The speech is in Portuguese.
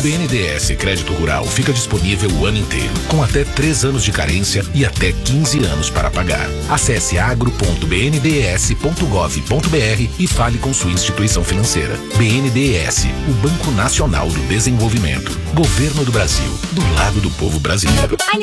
BNDES Crédito Rural fica disponível o ano inteiro, com até 3 anos de carência e até 15 anos para pagar. Acesse agro.bndes.gov.br e fale com sua instituição financeira. BNDES, o Banco Nacional do Desenvolvimento. Governo do Brasil, do lado do povo brasileiro.